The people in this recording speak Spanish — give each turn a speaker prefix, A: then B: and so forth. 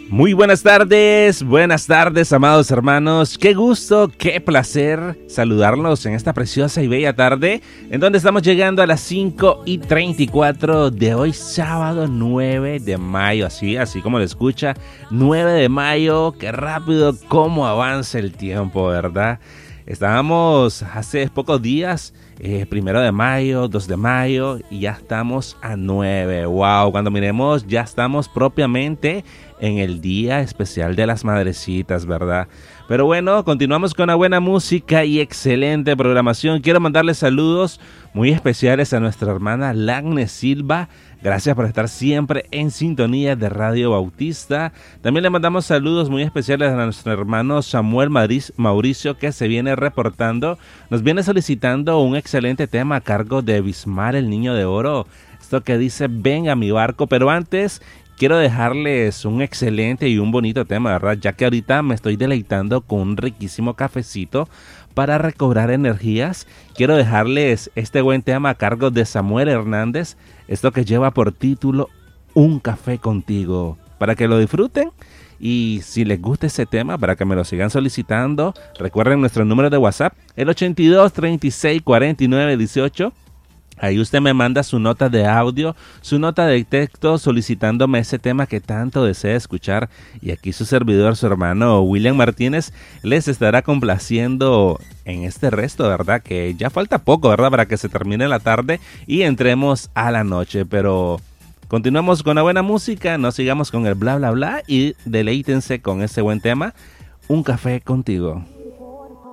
A: Muy buenas tardes, amados hermanos. Qué gusto, qué placer saludarlos en esta preciosa y bella tarde, en donde estamos llegando a las 5:34 de hoy, sábado 9 de mayo. Así como lo escucha, 9 de mayo. Qué rápido cómo avanza el tiempo, ¿verdad? Estábamos hace pocos días, 1 de mayo, 2 de mayo, y ya estamos a 9. Wow, cuando miremos ya estamos propiamente en el día especial de las madrecitas, ¿verdad? Pero bueno, continuamos con una buena música y excelente programación. Quiero mandarles saludos muy especiales a nuestra hermana Lagne Silva. Gracias por estar siempre en sintonía de Radio Bautista. También le mandamos saludos muy especiales a nuestro hermano Samuel Mauricio, que se viene reportando. Nos viene solicitando un excelente tema a cargo de Bismar, el Niño de Oro. Esto que dice, ven a mi barco. Pero antes, quiero dejarles un excelente y un bonito tema, ¿verdad? Ya que ahorita me estoy deleitando con un riquísimo cafecito para recobrar energías. Quiero dejarles este buen tema a cargo de Samuel Hernández. Esto que lleva por título Un Café Contigo. Para que lo disfruten. Y si les gusta ese tema, para que me lo sigan solicitando, recuerden nuestro número de WhatsApp, el 82 36 49 18. Ahí usted me manda su nota de audio, su nota de texto solicitándome ese tema que tanto desea escuchar. Y aquí su servidor, su hermano William Martínez, les estará complaciendo en este resto, ¿verdad? Que ya falta poco, ¿verdad? Para que se termine la tarde y entremos a la noche. Pero continuamos con la buena música, no sigamos con el bla bla bla y deleítense con ese buen tema, Un Café Contigo.